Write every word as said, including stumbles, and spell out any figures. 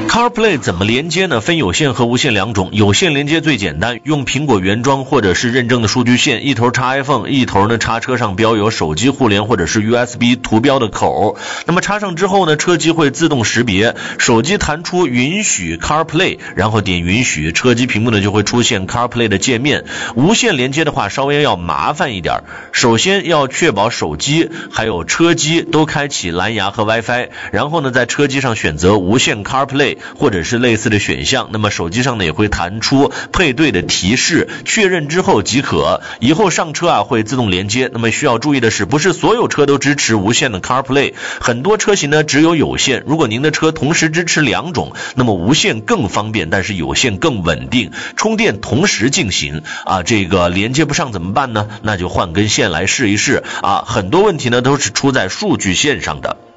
CarPlay 怎么连接呢？分有线和无线两种。有线连接最简单，用苹果原装或者是认证的数据线，一头插 iPhone， 一头呢插车上标有手机互联或者是 U S B 图标的口。那么插上之后呢，车机会自动识别，手机弹出允许 CarPlay， 然后点允许，车机屏幕呢就会出现 CarPlay 的界面。无线连接的话稍微要麻烦一点，首先要确保手机还有车机都开启蓝牙和 WiFi， 然后呢在车机上选择无线 CarPlay 或者是类似的选项，那么手机上呢也会弹出配对的提示，确认之后即可。以后上车啊会自动连接。那么需要注意的是，不是所有车都支持无线的 CarPlay， 很多车型呢只有有线。如果您的车同时支持两种，那么无线更方便，但是有线更稳定，充电同时进行啊，这个连接不上怎么办呢？那就换根线来试一试啊，很多问题呢都是出在数据线上的。